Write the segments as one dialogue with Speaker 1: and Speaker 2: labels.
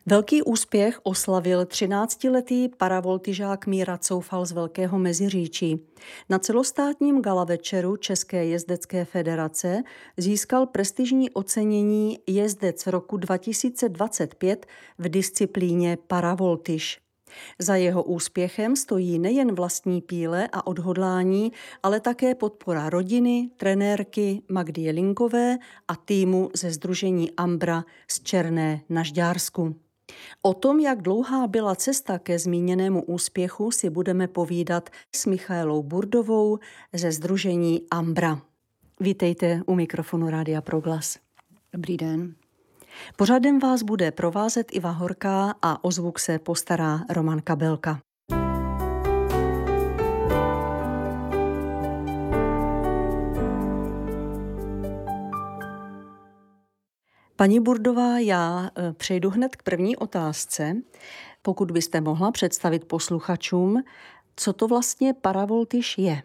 Speaker 1: Velký úspěch oslavil 13letý paravoltyžák Míra Coufal z Velkého Meziříčí. Na celostátním gala večeru České jezdecké federace získal prestižní ocenění Jezdec roku 2025 v disciplíně paravoltyž. Za jeho úspěchem stojí nejen vlastní píle a odhodlání, ale také podpora rodiny, trenérky Magdy Jelinkové a týmu ze sdružení Ambra z Černé na Žďársku. O tom, jak dlouhá byla cesta ke zmíněnému úspěchu, si budeme povídat s Michaelou Burdovou ze sdružení Ambra. Vítejte u mikrofonu Rádia Proglas.
Speaker 2: Dobrý den.
Speaker 1: Pořadem vás bude provázet Iva Horká a o zvuk se postará Roman Kabelka. Paní Burdová, já přejdu hned k první otázce. Pokud byste mohla představit posluchačům, co to vlastně paravoltyž je?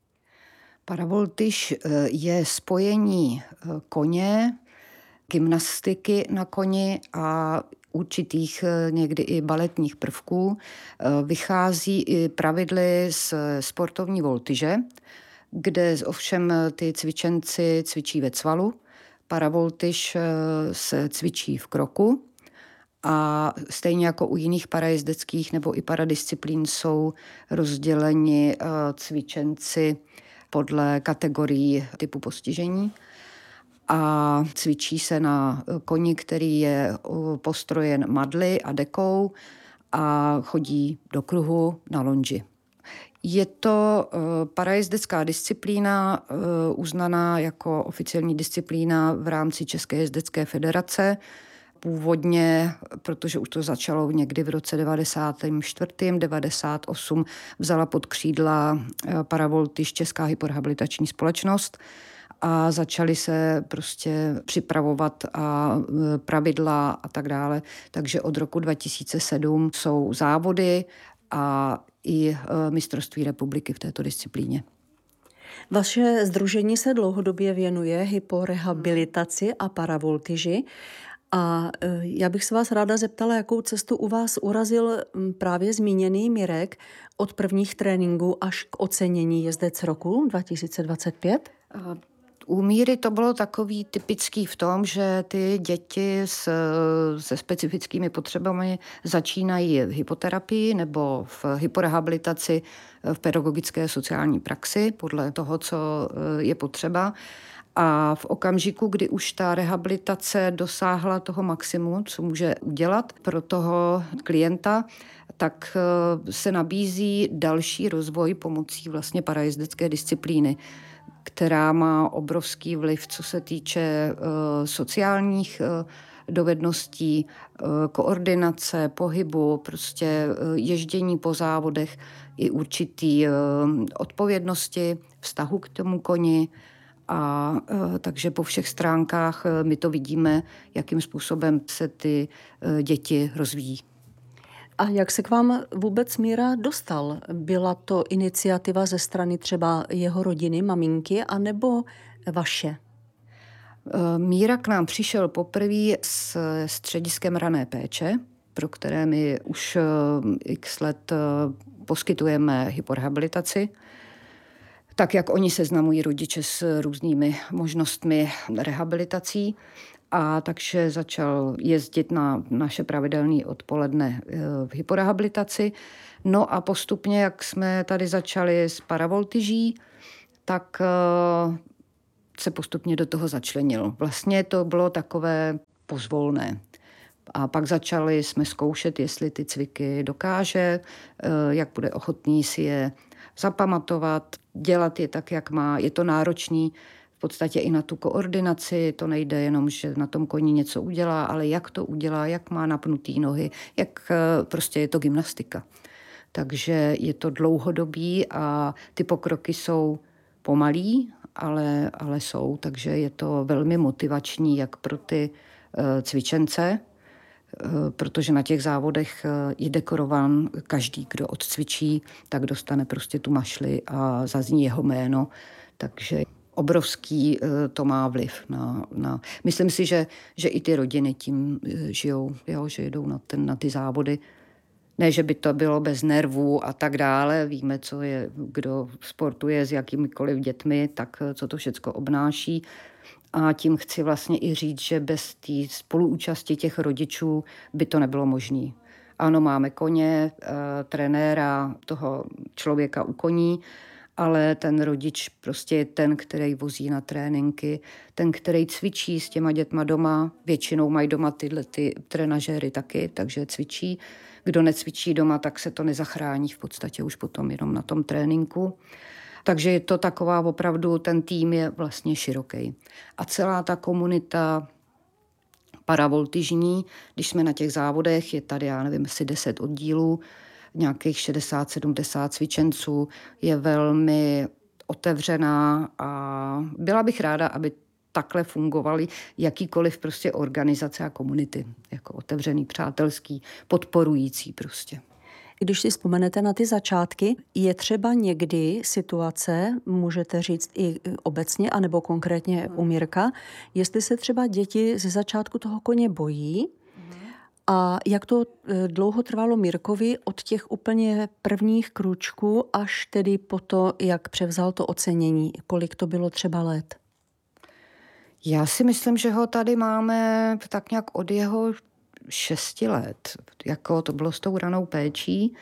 Speaker 2: Paravoltyž je spojení koně, gymnastiky na koni a určitých někdy i baletních prvků. Vychází i pravidly z sportovní voltyže, kde ovšem ty cvičenci cvičí ve cvalu. Paravoltyž se cvičí v kroku a stejně jako u jiných parajezdeckých nebo i paradisciplín jsou rozděleni cvičenci podle kategorií typu postižení a cvičí se na koni, který je postrojen madly a dekou a chodí do kruhu na lonži. Je to parajezdecká disciplína uznaná jako oficiální disciplína v rámci České jezdecké federace. Původně, protože už to začalo někdy v roce 94. 98, vzala pod křídla paravoltyž Česká hyporehabilitační společnost a začaly se prostě připravovat a pravidla a tak dále. Takže od roku 2007 jsou závody a i mistrovství republiky v této disciplíně.
Speaker 1: Vaše sdružení se dlouhodobě věnuje hyporehabilitaci a paravoltyži. A já bych se vás ráda zeptala, jakou cestu u vás urazil právě zmíněný Mirek od prvních tréninků až k ocenění Jezdec roku 2025?
Speaker 2: U Míry to bylo takový typický v tom, že ty děti se specifickými potřebami začínají v hypoterapii nebo v hyporehabilitaci v pedagogické sociální praxi podle toho, co je potřeba. A v okamžiku, kdy už ta rehabilitace dosáhla toho maximu, co může udělat pro toho klienta, tak se nabízí další rozvoj pomocí vlastně parajezdecké disciplíny, která má obrovský vliv, co se týče sociálních dovedností, koordinace, pohybu, prostě ježdění po závodech i určitý odpovědnosti, vztahu k tomu koni. A takže po všech stránkách my to vidíme, jakým způsobem se ty děti rozvíjí.
Speaker 1: A jak se k vám vůbec Míra dostal? Byla to iniciativa ze strany třeba jeho rodiny, maminky, anebo vaše?
Speaker 2: Míra k nám přišel poprvé s střediskem rané péče, pro které my už x let poskytujeme hyporehabilitaci. Tak, jak oni seznamují rodiče s různými možnostmi rehabilitací. A takže začal jezdit na naše pravidelné odpoledne v hyporehabilitaci. No a postupně, jak jsme tady začali s paravoltyží, tak se postupně do toho začlenil. Vlastně to bylo takové pozvolné. A pak začali jsme zkoušet, jestli ty cviky dokáže, jak bude ochotný si je zapamatovat, dělat je tak, jak má. Je to náročný v podstatě i na tu koordinaci. To nejde jenom, že na tom koni něco udělá, ale jak to udělá, jak má napnutý nohy, jak prostě je to gymnastika. Takže je to dlouhodobý a ty pokroky jsou pomalý, ale jsou. Takže je to velmi motivační jak pro ty cvičence, protože na těch závodech je dekorován každý, kdo odcvičí, tak dostane prostě tu mašli a zazní jeho jméno. Takže obrovský to má vliv na... Myslím si, že i ty rodiny tím žijou, jo, že jedou na ty závody. Ne, že by to bylo bez nervů a tak dále. Víme, co je, kdo sportuje s jakýmikoliv dětmi, tak co to všecko obnáší. A tím chci vlastně i říct, že bez té spoluúčasti těch rodičů by to nebylo možné. Ano, máme koně, trenéra, toho člověka u koní, ale ten rodič prostě je ten, který vozí na tréninky, ten, který cvičí s těma dětma doma. Většinou mají doma tyhle ty trenažéry taky, takže cvičí. Kdo necvičí doma, tak se to nezachrání v podstatě už potom jenom na tom tréninku. Takže je to taková opravdu, ten tým je vlastně široký. A celá ta komunita paravoltyžní, když jsme na těch závodech, je tady, já nevím, asi 10 oddílů, nějakých 60-70 cvičenců, je velmi otevřená a byla bych ráda, aby takhle fungovaly jakýkoliv prostě organizace a komunity, jako otevřený, přátelský, podporující prostě.
Speaker 1: Když si vzpomenete na ty začátky, je třeba někdy situace, můžete říct i obecně, anebo konkrétně u Mirka, jestli se třeba děti ze začátku toho koně bojí a jak to dlouho trvalo Mirkovi od těch úplně prvních kručků až tedy po to, jak převzal to ocenění, kolik to bylo třeba let?
Speaker 2: Já si myslím, že ho tady máme tak nějak od jeho 6 let, jako to bylo s tou ranou péčí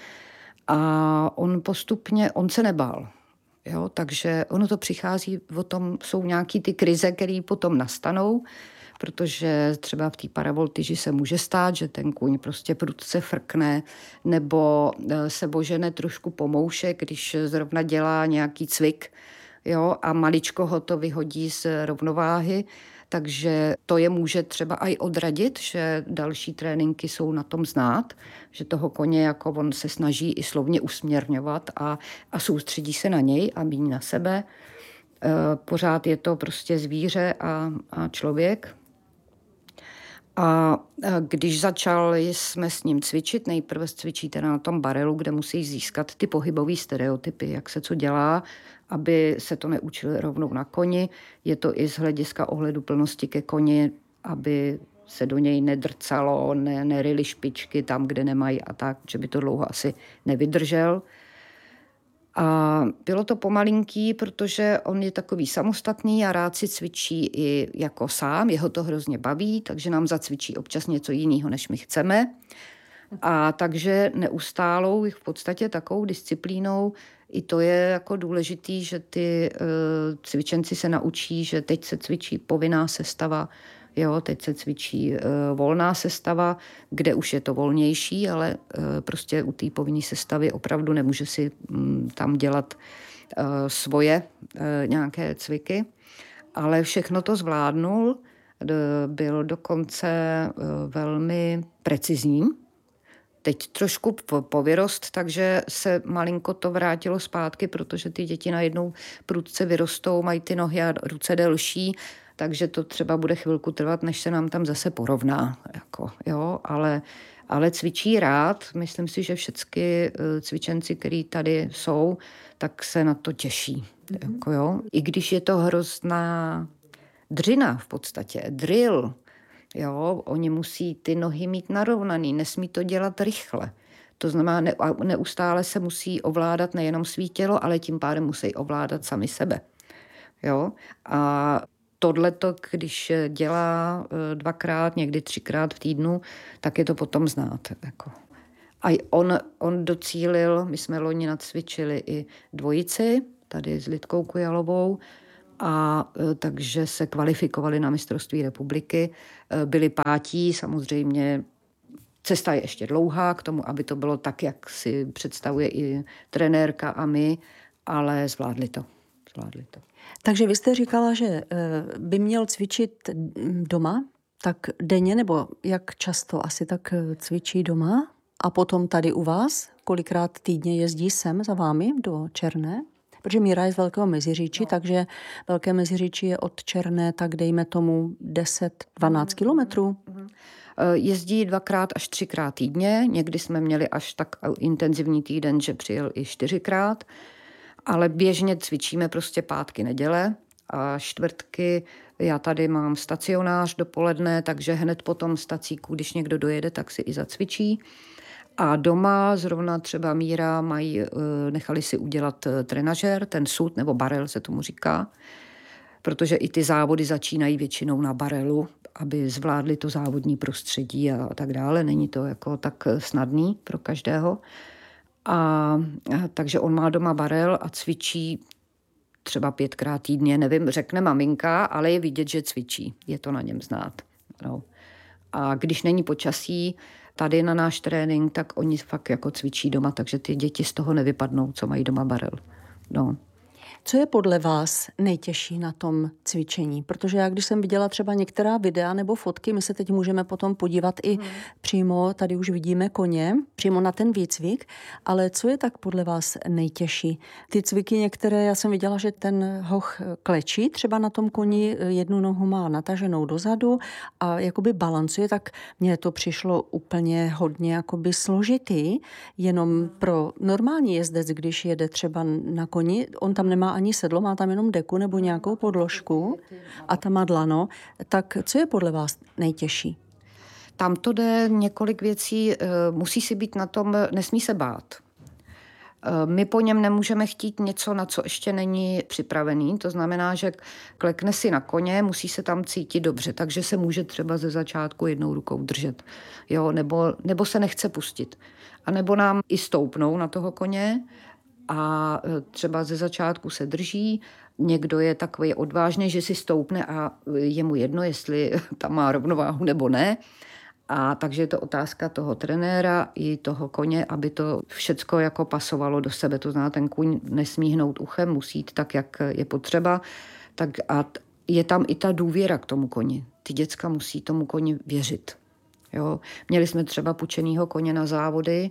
Speaker 2: a on se nebál. Jo? Takže ono to přichází, o tom jsou nějaký ty krize, které potom nastanou, protože třeba v té paravoltyži se může stát, že ten kůň prostě prudce frkne nebo se božene trošku pomouše, když zrovna dělá nějaký cvik, jo? A maličko ho to vyhodí z rovnováhy. Takže to je může třeba i odradit, že další tréninky jsou na tom znát, že toho koně jako on se snaží i slovně usměrňovat a soustředí se na něj a míň na sebe. Pořád je to prostě zvíře a člověk. A když jsme s ním cvičit, nejprve cvičíte na tom barelu, kde musí získat ty pohybové stereotypy, jak se co dělá, aby se to neučili rovnou na koni. Je to i z hlediska ohleduplnosti ke koni, aby se do něj nedrcalo, neryly špičky tam, kde nemají a tak, že by to dlouho asi nevydržel. A bylo to pomalinký, protože on je takový samostatný a rád si cvičí i jako sám, jeho to hrozně baví, takže nám zacvičí občas něco jiného, než my chceme. A takže neustálou v podstatě takovou disciplínou, i to je jako důležitý, že ty cvičenci se naučí, že teď se cvičí povinná sestava, jo, teď se cvičí volná sestava, kde už je to volnější, ale prostě u té povinné sestavy opravdu nemůže si tam dělat svoje nějaké cviky. Ale všechno to zvládnul, byl dokonce velmi precizní. Teď trošku povyrost, takže se malinko to vrátilo zpátky, protože ty děti najednou prudce vyrostou, mají ty nohy a ruce delší, takže to třeba bude chvilku trvat, než se nám tam zase porovná. Jako, jo, ale cvičí rád. Myslím si, že všechny cvičenci, kteří tady jsou, tak se na to těší. Jako, jo. I když je to hrozná dřina v podstatě, drill, jo, oni musí ty nohy mít narovnaný, nesmí to dělat rychle. To znamená, neustále se musí ovládat nejenom svý tělo, ale tím pádem musí ovládat sami sebe. Jo? A tohleto, když dělá 2x, někdy 3x v týdnu, tak je to potom znát. Jako. A on docílil, my jsme loni nacvičili i dvojici, tady s Lidkou Kujalovou, a takže se kvalifikovali na mistrovství republiky. Byli pátí, samozřejmě cesta je ještě dlouhá k tomu, aby to bylo tak, jak si představuje i trenérka a my, ale zvládli to.
Speaker 1: Takže vy jste říkala, že by měl cvičit doma, tak denně, nebo jak často asi tak cvičí doma? A potom tady u vás, kolikrát týdně jezdí sem za vámi do Černé? Protože Míra je z Velkého Meziříčí, takže Velké Meziříčí je od Černé, tak dejme tomu 10-12 kilometrů.
Speaker 2: Jezdí 2x až 3x týdně, někdy jsme měli až tak intenzivní týden, že přijel i 4x, ale běžně cvičíme prostě pátky, neděle a čtvrtky já tady mám stacionář dopoledne, takže hned po tom stacíku, když někdo dojede, tak si i zacvičí. A doma zrovna třeba Míra nechali si udělat trenažér, ten sud nebo barel se tomu říká, protože i ty závody začínají většinou na barelu, aby zvládli to závodní prostředí a tak dále. Není to jako tak snadný pro každého. Takže on má doma barel a cvičí třeba 5krát týdně, nevím, řekne maminka, ale je vidět, že cvičí. Je to na něm znát. No. A když není počasí tady na náš trénink, tak oni fakt jako cvičí doma, takže ty děti z toho nevypadnou, co mají doma barel. No.
Speaker 1: Co je podle vás nejtěžší na tom cvičení? Protože já, když jsem viděla třeba některá videa nebo fotky, my se teď můžeme potom podívat i přímo, tady už vidíme koně, přímo na ten výcvik, ale co je tak podle vás nejtěžší? Ty cviky některé, já jsem viděla, že ten hoch klečí třeba na tom koni, jednu nohu má nataženou dozadu a jakoby balancuje, tak mně to přišlo úplně hodně jakoby složitý, jenom pro normální jezdec, když jede třeba na koni, on tam nemá ani sedlo, má tam jenom deku nebo nějakou podložku a tam má dlano. Tak co je podle vás nejtěžší?
Speaker 2: Tam to jde několik věcí, musí si být na tom, nesmí se bát. My po něm nemůžeme chtít něco, na co ještě není připravený. To znamená, že klekne si na koně, musí se tam cítit dobře, takže se může třeba ze začátku jednou rukou držet. Jo, nebo se nechce pustit. A nebo nám i stoupnou na toho koně a třeba ze začátku se drží, někdo je takový odvážný, že si stoupne a je mu jedno, jestli tam má rovnováhu nebo ne. A takže je to otázka toho trenéra i toho koně, aby to všecko jako pasovalo do sebe. To znamená, ten kůň nesmí hnout uchem, musí jít tak, jak je potřeba. Tak a je tam i ta důvěra k tomu koni. Ty děcka musí tomu koni věřit. Jo. Měli jsme třeba půjčenýho koně na závody,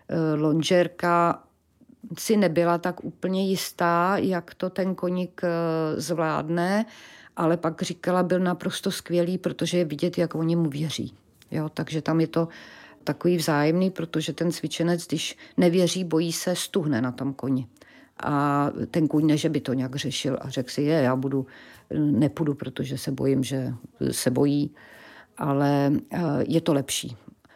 Speaker 2: lonžérka si nebyla tak úplně jistá, jak to ten koník zvládne, ale pak říkala, byl naprosto skvělý, protože je vidět, jak oni mu věří. Jo, takže tam je to takový vzájemný, protože ten cvičenec, když nevěří, bojí se, stuhne na tom koni. A ten kůň ne, že by to nějak řešil a řekl si, nepůjdu, protože se bojím, že se bojí, ale je to lepší.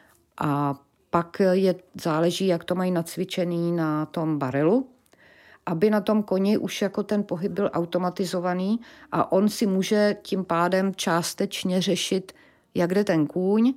Speaker 2: A pak záleží, jak to mají nacvičený na tom barelu, aby na tom koni už jako ten pohyb byl automatizovaný a on si může tím pádem částečně řešit, jak jde ten kůň,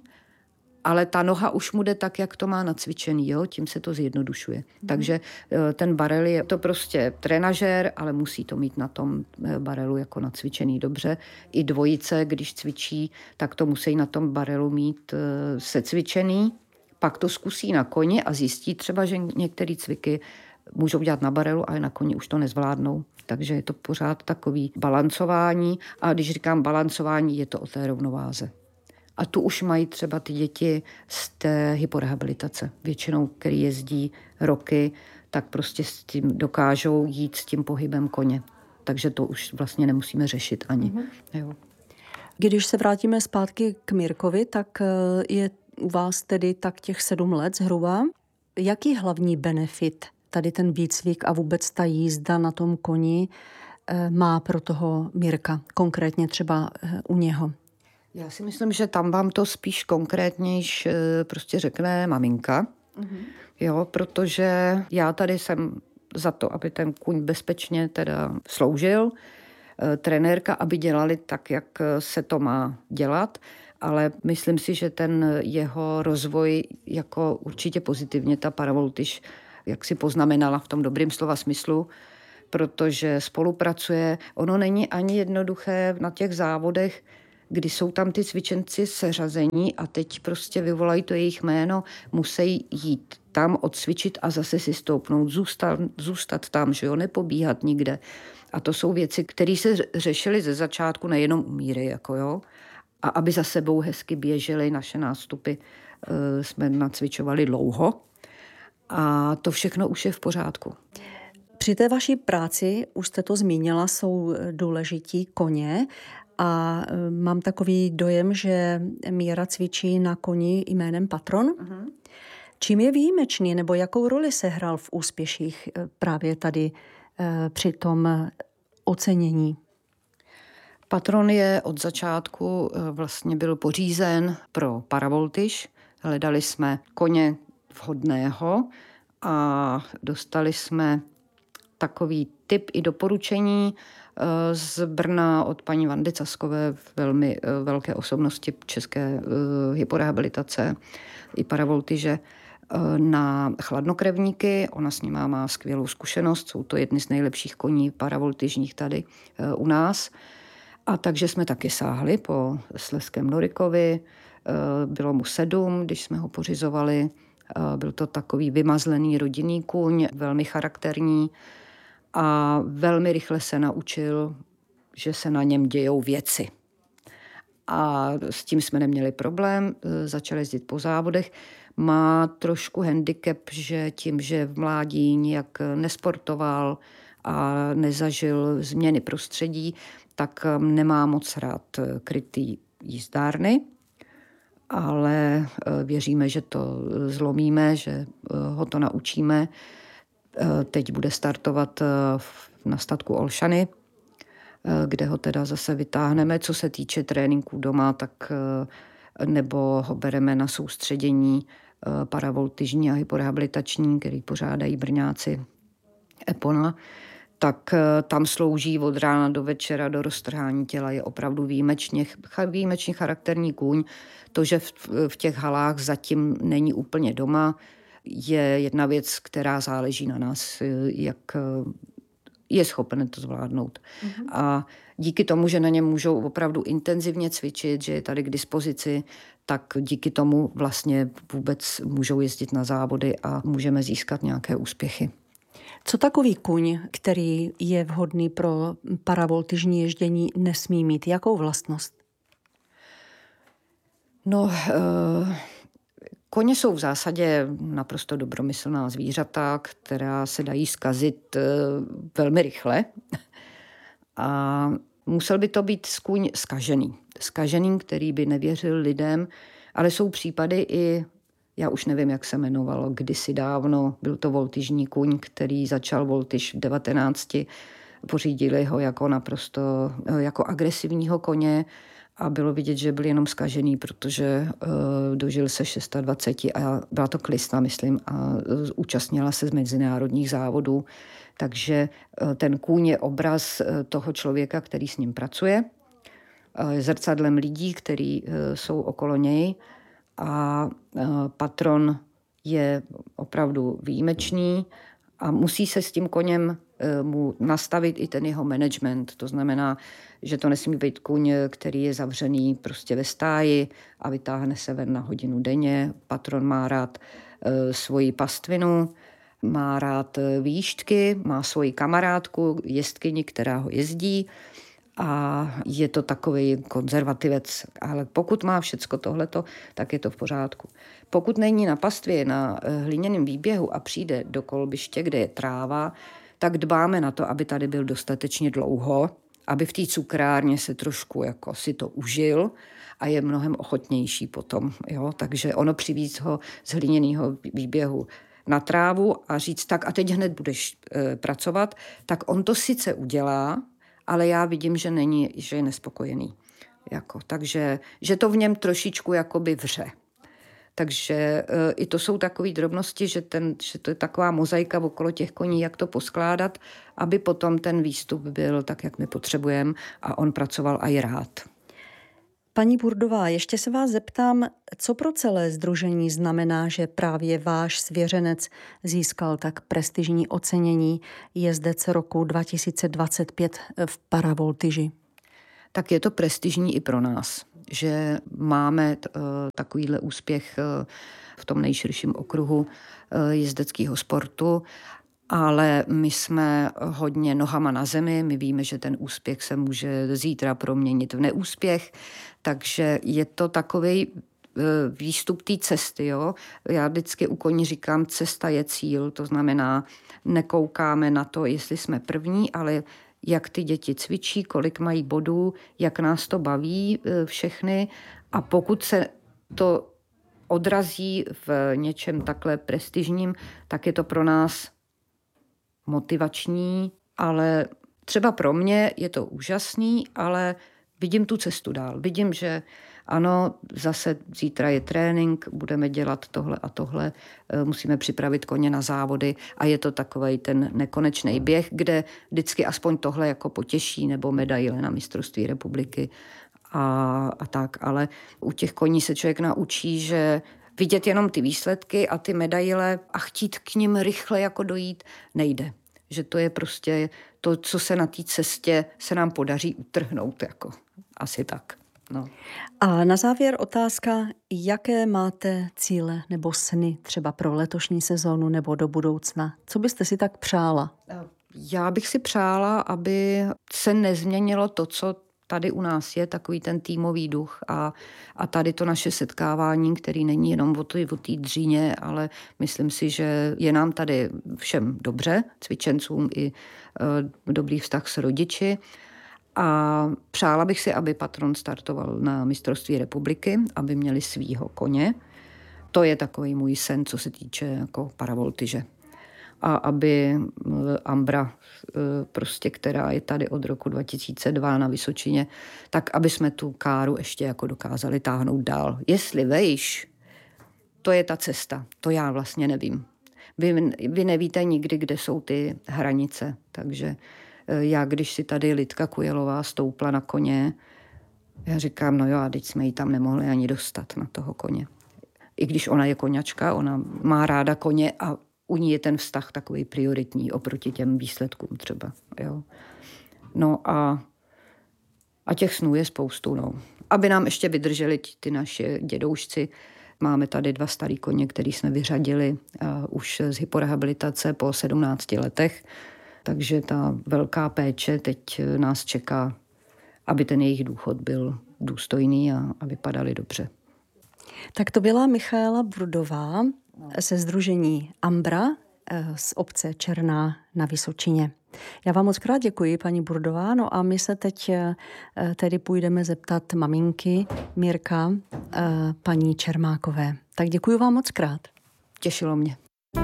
Speaker 2: ale ta noha už mu jde tak, jak to má nacvičený, jo? Tím se to zjednodušuje. Takže ten barel je to prostě trenažér, ale musí to mít na tom barelu jako nacvičený dobře. I dvojice, když cvičí, tak to musí na tom barelu mít secvičený. Pak to zkusí na koni a zjistí třeba, že některé cviky můžou dělat na barelu, ale na koni už to nezvládnou. Takže je to pořád takový balancování. A když říkám balancování, je to o té rovnováze. A tu už mají třeba ty děti z té hyporehabilitace. Většinou, který jezdí roky, tak prostě s tím dokážou jít s tím pohybem koně. Takže to už vlastně nemusíme řešit ani. Jo.
Speaker 1: Když se vrátíme zpátky k Mirkovi, tak je u vás tedy tak těch 7 let zhruba. Jaký hlavní benefit tady ten výcvik a vůbec ta jízda na tom koni má pro toho Mirka, konkrétně třeba u něho?
Speaker 2: Já si myslím, že tam vám to spíš konkrétnější prostě řekne maminka, jo, protože já tady jsem za to, aby ten kůň bezpečně teda sloužil, trenérka, aby dělali tak, jak se to má dělat, ale myslím si, že ten jeho rozvoj jako určitě pozitivně ta paravoltyž, jak si poznamenala v tom dobrým slova smyslu, protože spolupracuje. Ono není ani jednoduché na těch závodech, kdy jsou tam ty cvičenci seřazení a teď prostě vyvolají to jejich jméno, musí jít tam odcvičit a zase si stoupnout, zůstat tam, že jo, nepobíhat nikde. A to jsou věci, které se řešily ze začátku nejenom u Míry, jako jo, a aby za sebou hezky běžely naše nástupy, jsme nacvičovali dlouho a to všechno už je v pořádku.
Speaker 1: Při té vaší práci, už jste to zmínila, jsou důležití koně a mám takový dojem, že Míra cvičí na koni jménem Patron. Čím je výjimečný, nebo jakou roli sehrál v úspěších právě tady při tom ocenění?
Speaker 2: Patron je od začátku vlastně byl pořízen pro paravoltyž. Hledali jsme koně vhodného a dostali jsme takový tip i doporučení z Brna od paní Vandy Caskové, velmi velké osobnosti české hyporehabilitace i paravoltyže, na chladnokrevníky. Ona s nima má skvělou zkušenost, jsou to jedny z nejlepších koní paravoltyžních tady u nás. A takže jsme taky sáhli po slezském Norikovi. Bylo mu 7, když jsme ho pořizovali. Byl to takový vymazlený rodinný kůň, velmi charakterní a velmi rychle se naučil, že se na něm dějou věci. A s tím jsme neměli problém, začali jezdit po závodech. Má trošku handicap, že tím, že v mládí nijak nesportoval a nezažil změny prostředí, tak nemá moc rád krytý jízdárny, ale věříme, že to zlomíme, že ho to naučíme. Teď bude startovat na statku Olšany, kde ho teda zase vytáhneme. Co se týče tréninků doma, tak nebo ho bereme na soustředění paravoltyžní a hyporehabilitační, který pořádají Brňáci Epona, tak tam slouží od rána do večera do roztrhání těla. Je opravdu výjimečně charakterní kůň. To, že v těch halách zatím není úplně doma, je jedna věc, která záleží na nás, jak je schopen to zvládnout. Mm-hmm. A díky tomu, že na něm můžou opravdu intenzivně cvičit, že je tady k dispozici, tak díky tomu vlastně vůbec můžou jezdit na závody a můžeme získat nějaké úspěchy.
Speaker 1: Co takový kuň, který je vhodný pro paravoltyžní ježdění, nesmí mít? Jakou vlastnost?
Speaker 2: No, koně jsou v zásadě naprosto dobromyslná zvířata, která se dají zkazit velmi rychle. A musel by to být kůň zkažený, který by nevěřil lidem, ale jsou případy i, já už nevím, jak se jmenovalo, kdysi dávno, byl to voltyžní kůň, který začal voltyž v 19. Pořídili ho jako naprosto jako agresivního koně a bylo vidět, že byl jenom zkažený, protože dožil se 26 a byla to Klisna, myslím, a účastnila se z mezinárodních závodů. Takže ten kůň je obraz toho člověka, který s ním pracuje, zrcadlem lidí, kteří jsou okolo něj. A patron je opravdu výjimečný a musí se s tím koněm mu nastavit i ten jeho management. To znamená, že to nesmí být kůň, který je zavřený prostě ve stáji a vytáhne se ven na hodinu denně. Patron má rád svoji pastvinu, má rád výštky, má svoji kamarádku, jezdkyni, která ho jezdí. A je to takový konzervativec, ale pokud má všecko tohleto, tak je to v pořádku. Pokud není na pastvě, na hliněném výběhu a přijde do kolbiště, kde je tráva, tak dbáme na to, aby tady byl dostatečně dlouho, aby v té cukrárně se trošku jako si to užil a je mnohem ochotnější potom. Jo? Takže ono přivízt ho z hliněného výběhu na trávu a říct tak a teď hned budeš pracovat, tak on to sice udělá, ale já vidím, že je nespokojený. Takže že to v něm trošičku jakoby vře. Takže i to jsou takové drobnosti, že to je taková mozaika okolo těch koní, jak to poskládat, aby potom ten výstup byl tak, jak my potřebujeme a on pracoval i rád.
Speaker 1: Paní Burdová, ještě se vás zeptám, co pro celé sdružení znamená, že právě váš svěřenec získal tak prestižní ocenění jezdec roku 2025 v paravoltyži?
Speaker 2: Tak je to prestižní i pro nás, že máme takovýhle úspěch v tom nejširším okruhu jezdeckého sportu, ale my jsme hodně nohama na zemi, my víme, že ten úspěch se může zítra proměnit v neúspěch, takže je to takovej výstup té cesty. Jo? Já vždycky u koní říkám, cesta je cíl, to znamená, nekoukáme na to, jestli jsme první, ale jak ty děti cvičí, kolik mají bodů, jak nás to baví všechny a pokud se to odrazí v něčem takhle prestižním, tak je to pro nás motivační, ale třeba pro mě je to úžasný, ale vidím tu cestu dál. Vidím, že ano, zase zítra je trénink, budeme dělat tohle a tohle, musíme připravit koně na závody a je to takovej ten nekonečný běh, kde vždycky aspoň tohle jako potěší nebo medaile na mistrovství republiky a tak. Ale u těch koní se člověk naučí, že vidět jenom ty výsledky a ty medaile a chtít k nim rychle jako dojít nejde. Že to je prostě to, co se na té cestě se nám podaří utrhnout, jako asi tak. No.
Speaker 1: A na závěr otázka, jaké máte cíle nebo sny třeba pro letošní sezónu nebo do budoucna? Co byste si tak přála?
Speaker 2: Já bych si přála, aby se nezměnilo to, co tady u nás je, takový ten týmový duch a tady to naše setkávání, který není jenom o té dříně, ale myslím si, že je nám tady všem dobře, cvičencům i dobrý vztah s rodiči. A přála bych si, aby patron startoval na mistrovství republiky, aby měli svýho koně. To je takový můj sen, co se týče jako paravoltyže. A aby Ambra, prostě, která je tady od roku 2002 na Vysočině, tak aby jsme tu káru ještě jako dokázali táhnout dál. Jestli vejš, to je ta cesta. To já vlastně nevím. Vy nevíte nikdy, kde jsou ty hranice, takže já, když si tady Lidka Kujelová stoupla na koně, já říkám, no jo, a teď jsme ji tam nemohli ani dostat na toho koně. I když ona je koňačka, ona má ráda koně a u ní je ten vztah takový prioritní oproti těm výsledkům třeba. Jo. No a těch snů je spoustu. No. Aby nám ještě vydrželi ty naše dědoušci. Máme tady 2 starý koně, který jsme vyřadili už z hyporehabilitace po 17 letech. Takže ta velká péče teď nás čeká, aby ten jejich důchod byl důstojný a vypadali dobře.
Speaker 1: Tak to byla Michaela Burdová ze sdružení Ambra z obce Černá na Vysočině. Já vám moc krát děkuji, paní Burdová. No a my se teď tedy půjdeme zeptat maminky Mirka, paní Čermákové. Tak děkuji vám moc krát.
Speaker 2: Těšilo mě.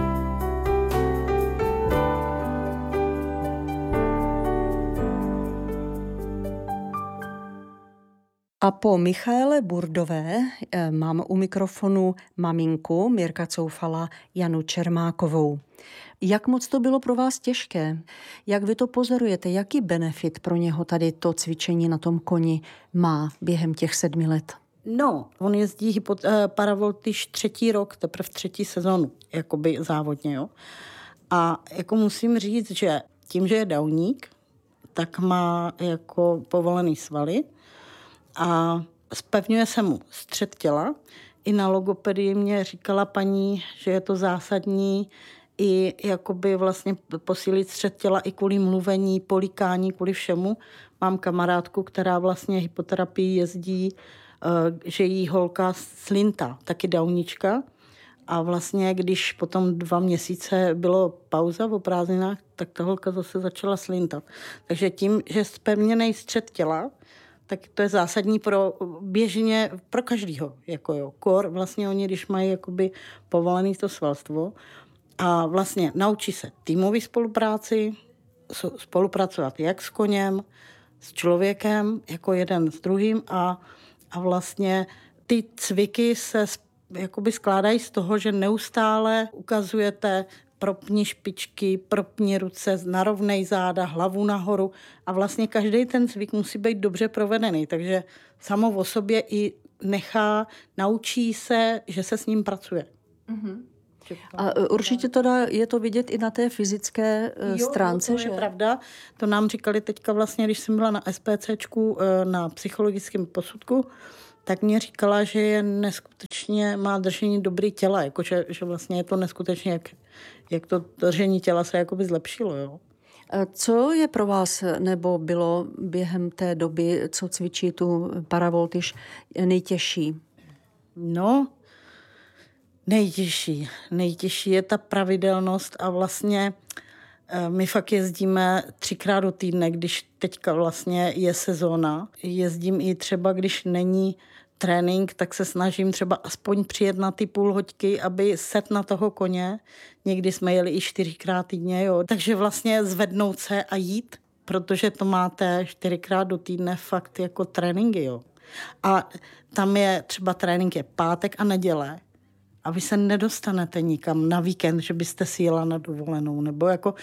Speaker 1: A po Michaele Burdové mám u mikrofonu maminku Mirka Coufala Janu Čermákovou. Jak moc to bylo pro vás těžké? Jak vy to pozorujete? Jaký benefit pro něho tady to cvičení na tom koni má během těch 7 let?
Speaker 3: No, on jezdí paravoltyž 3. rok, teprve 3. sezonu, jakoby závodně, jo. A jako musím říct, že tím, že je downík, tak má jako povolený svaly, a zpevňuje se mu střed těla. I na logopedii mě říkala paní, že je to zásadní i jakoby vlastně posílit střed těla i kvůli mluvení, polikání, kvůli všemu. Mám kamarádku, která vlastně hypoterapii jezdí, že jí holka slintá, taky downička. A vlastně, když potom 2 měsíce bylo pauza o prázdninách, tak ta holka zase začala slintat. Takže tím, že zpevněnej střed těla, tak to je zásadní běžně pro každýho. Jako jo. Kor, vlastně oni, když mají jakoby povolený to svalstvo a vlastně naučí se týmový spolupráci, spolupracovat jak s koněm, s člověkem, jako jeden s druhým a vlastně ty cviky se jakoby skládají z toho, že neustále ukazujete propni špičky, propni ruce, narovnej záda, hlavu nahoru a vlastně každý ten cvik musí být dobře provedený, takže samo o sobě i naučí se, že se s ním pracuje.
Speaker 1: Mm-hmm. A určitě je to vidět i na té fyzické stránce,
Speaker 3: to
Speaker 1: že?
Speaker 3: Je pravda. To nám říkali teďka vlastně, když jsem byla na SPCčku, na psychologickém posudku, tak mě říkala, že je neskutečně, má držení dobrý těla, jakože, že vlastně je to neskutečně, jak to držení těla se jakoby zlepšilo. Jo.
Speaker 1: Co je pro vás, nebo bylo během té doby, co cvičí tu paravoltyž, nejtěžší?
Speaker 3: No, nejtěžší je ta pravidelnost a vlastně my fakt jezdíme 3krát do týdne, když teďka vlastně je sezóna. Jezdím i třeba, když není trénink, tak se snažím třeba aspoň přijet na ty půl hoďky, aby set na toho koně. Někdy jsme jeli i 4krát týdně, jo. Takže vlastně zvednout se a jít, protože to máte 4krát do týdne fakt jako tréninky, jo. A tam je třeba trénink je pátek a neděle a vy se nedostanete nikam na víkend, že byste si jela na dovolenou, nebo jako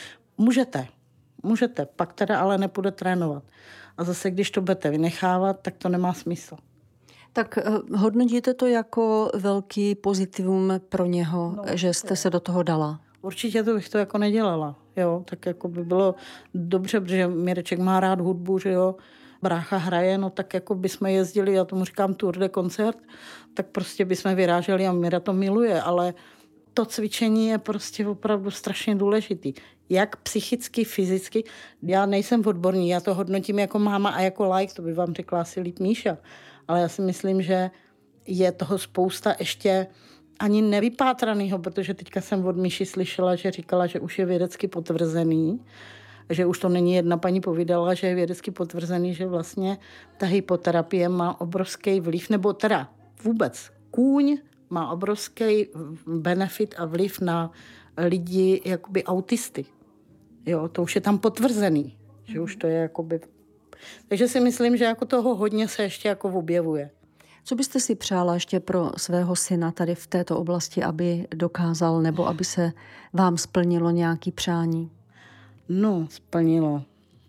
Speaker 3: můžete, pak teda ale nepůjde trénovat. A zase, když to budete vynechávat, tak to nemá smysl.
Speaker 1: Tak hodnotíte to jako velký pozitivum pro něho, že jste se do toho dala?
Speaker 3: Určitě to bych to jako nedělala, jo, tak jako by bylo dobře, protože Mireček má rád hudbu, že jo, brácha hraje, no tak jako bychom jezdili, já tomu říkám tour de koncert, tak prostě bychom vyráželi a Mira to miluje, ale to cvičení je prostě opravdu strašně důležitý. Jak psychicky, fyzicky. Já nejsem odborník, já to hodnotím jako máma a jako like, to by vám řekla asi líp Míša. Ale já si myslím, že je toho spousta ještě ani nevypátranýho, protože teďka jsem od Míši slyšela, že říkala, že už je vědecky potvrzený, že už to není jedna paní povídala, že je vědecky potvrzený, že vlastně ta hypoterapie má obrovský vliv, nebo teda vůbec kůň má obrovský benefit a vliv na lidi jakoby autisty. Jo, to už je tam potvrzený, že už to je jakoby... Takže si myslím, že jako toho hodně se ještě jako objevuje.
Speaker 1: Co byste si přála ještě pro svého syna tady v této oblasti, aby dokázal, nebo aby se vám splnilo nějaké přání?
Speaker 3: No, splnilo.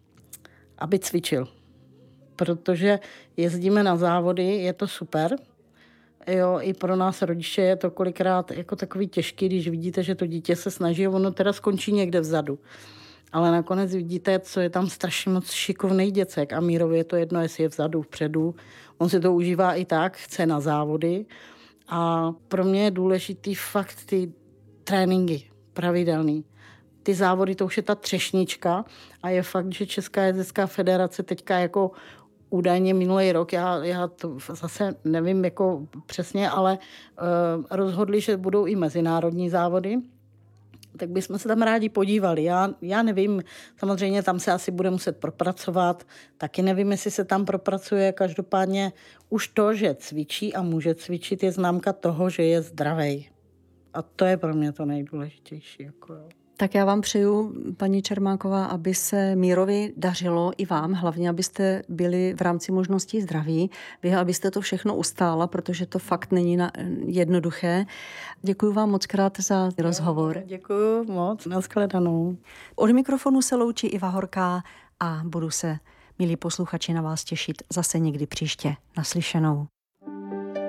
Speaker 3: Aby cvičil. Protože jezdíme na závody, je to super. Jo, i pro nás rodiče je to kolikrát jako takový těžký, když vidíte, že to dítě se snaží, ono teda skončí někde vzadu. Ale nakonec vidíte, co je tam strašně moc šikovnej děcek a Mírovi je to jedno, jestli je vzadu, vpředu. On si to užívá i tak, chce na závody. A pro mě je důležitý fakt ty tréninky pravidelný. Ty závody, to už je ta třešnička a je fakt, že Česká jezdecká federace teďka jako údajně minulý rok, já to zase nevím jako přesně, ale rozhodli, že budou i mezinárodní závody, tak bychom se tam rádi podívali. Já nevím, samozřejmě tam se asi bude muset propracovat, taky nevím, jestli se tam propracuje, každopádně už to, že cvičí a může cvičit, je známka toho, že je zdravej. A to je pro mě to nejdůležitější. Jako jo.
Speaker 1: Tak já vám přeju, paní Čermáková, aby se Mírovi dařilo i vám, hlavně abyste byli v rámci možností zdraví, vy abyste to všechno ustála, protože to fakt není jednoduché. Děkuji vám moc krát za rozhovor.
Speaker 3: Děkuji moc, nashledanou.
Speaker 1: Od mikrofonu se loučí Iva Horká a budu se, milí posluchači, na vás těšit zase někdy příště. Naslyšenou.